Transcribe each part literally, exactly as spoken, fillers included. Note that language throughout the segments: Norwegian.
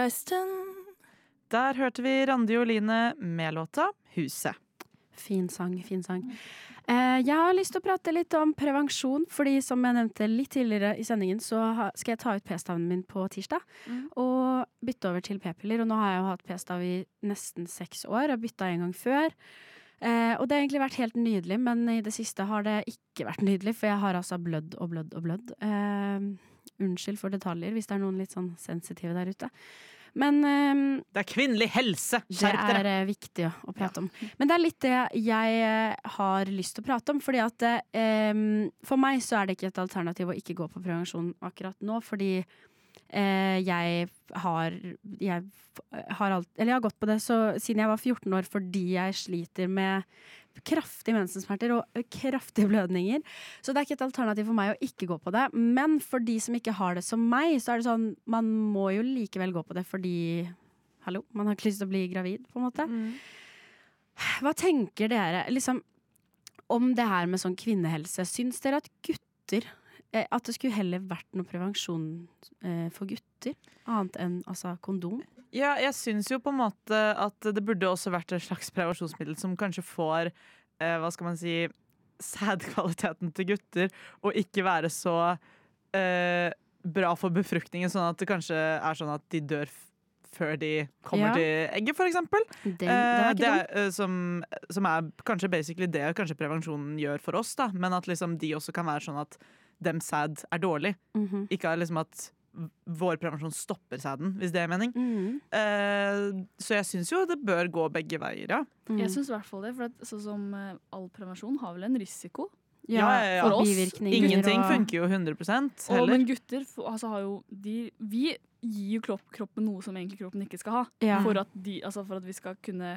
Karsten. Der hørte vi Randi og Line med låta Huset. Fin sang, fin sang. Eh, jeg har lyst til å prate litt om prevensjon, fordi som jeg nevnte litt tidligere i sendingen, så ha, skal jeg ta ut p-staven min på tirsdag, mm. og bytte over til p-piller. Og nå har jeg jo hatt p-stav i nesten seks år, jeg har byttet en gang før. Eh, og det har egentlig vært helt nydelig, men i det siste har det ikke vært nydelig, for jeg har altså blødd og blødd og blødd. Eh, unnskyld for detaljer, hvis det er noen litt sånn sensitive der ute. Men um, det er kvinnelig helse. Det er uh, viktig å, å prate om. Men det er litt det jeg uh, har lyst til å prate om. Fordi at um, for meg så er det ikke et alternativ å ikke gå på prevensjon akkurat nå. Fordi uh, jeg har jeg har, alt, eller jeg har gått på det så, siden jeg var fjorten år, fordi jeg sliter med kraftige mensensmerter og kraftige blødninger. Så det er ikke et alternativ for meg å ikke gå på det. Men for de som ikke har det som meg, så er det sånn, man må jo likevel gå på det fordi, hallo, man har ikke lyst til å bli gravid, på en måte. Mm. Hva tenker dere liksom, om det her med sånn kvinnehelse? Syns dere at gutter, eh, at det skulle heller vært noe prevensjon eh, for gutter, annet enn altså, kondom? Ja, jeg syns jo på en måte at det burde også vært et slags prevensjonsmiddel som kanskje får, eh, hva skal man si, sædkvaliteten til gutter, og ikke være så eh, bra for befruktningen, sånn at det kanskje er sånn at de dør f- før de kommer ja. til egget, for eksempel. Det, det er ikke det er, eh, som, som er kanskje basically det kanskje prevensjonen gjør for oss, da, men at liksom de også kan være sånn at dem sæd er dårlig. Mm-hmm. Ikke liksom at vår prevensjon stopper sæden, hvis det er mening. Mm. Uh, så jeg syns jo det bør gå begge veier, ja. Mm. Jeg syns i hvert fall det, for at, sånn som uh, all prevensjon har vel en risiko. Ja, ja, ja. For oss. Ingenting og... funker jo hundre prosent heller. Og, men gutter altså, har jo de, vi gir jo kropp, kroppen noe som egentlig kroppen ikke skal ha. Ja. For, at de, altså, for at vi skal kunne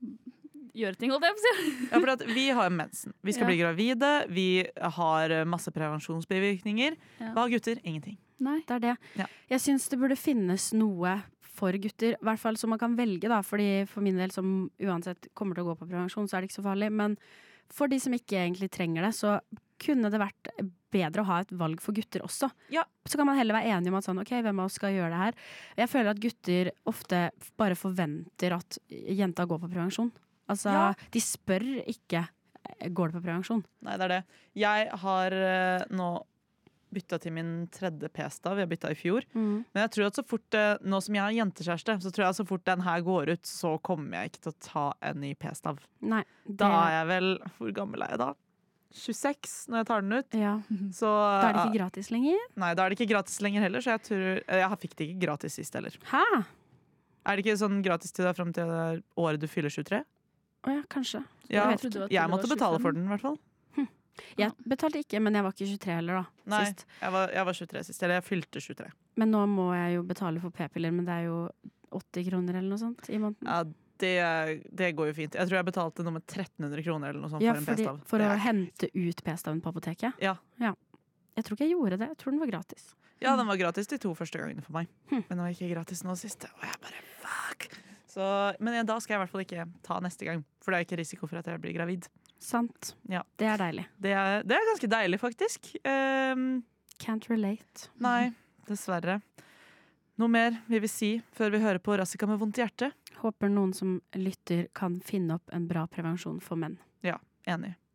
gjøre ting, holdt jeg på å si. Ja, for at vi har mensen. Vi skal ja. bli gravide. Vi har masse prevensjonsbivirkninger. Ja. Hva har gutter? Ingenting. Nei, det er det. Ja. Jeg syns det burde finnes noe for gutter, i hvert fall som man kan velge, da, fordi for min del som uansett kommer til å gå på prevensjon, så er det ikke så farlig, men for de som ikke egentlig trenger det, så kunne det vært bedre å ha et valg for gutter også. Ja. Så kan man heller være enige om at sånn, ok, hvem av oss skal gjøre det her? Jeg føler at gutter ofte bare forventer at jenta går på prevensjon. Altså, ja. De spør ikke, går det på prevensjon? Nei, det er det. Jeg har uh, nå bytta til min tredje p-stav. Vi har bytta i fjor. Mm. Men jeg tror at så fort, nå som jeg har jentekjæreste, så tror jeg at så fort den her går ut, så kommer jeg ikke til å ta en ny p-stav. Nei, det... Da er jeg vel, hvor gammel er jeg da? tjueseks når jeg tar den ut. Ja. Så, da er det ikke gratis lenger? Nei, da er det ikke gratis lenger heller, så jeg tror, jeg fikk det ikke gratis sist heller. Hæ? Er det ikke sånn gratis til deg frem til det året du fyller tjuetre? Å ja, kanskje. Ja, jeg, jeg måtte betale for den i hvert fall. Jeg betalte ikke, men jeg var ikke tjuetre heller da. Nei, sist. Jeg var, jeg var tjuetre sist, eller jeg fylte tjuetre. Men nå må jeg jo betale for p-piller, men det er jo åtti kroner eller noe sånt i måneden. Ja, det, det går jo fint. Jeg tror jeg betalte noe med tretten hundre kroner eller noe sånt ja, for en fordi, p-stav. For å er... hente ut p-staven på apoteket? Ja. ja. Jeg tror ikke jeg gjorde det, jeg tror den var gratis. Ja, den var gratis de to første gangene for meg. Hm. Men den var ikke gratis nå sist. Og jeg bare, fuck! Så, men da skal jeg i hvert fall ikke ta neste gang, for det er ikke risiko for at jeg blir gravid. Sant. Ja. Det er deilig. Det er, det er ganske deilig, faktisk. Um, Can't relate. Nei, dessverre. Noe mer vil vi si før vi hører på Rassika med vondt i hjertet? Håper noen som lytter kan finne opp en bra prevensjon for menn. Ja, enig.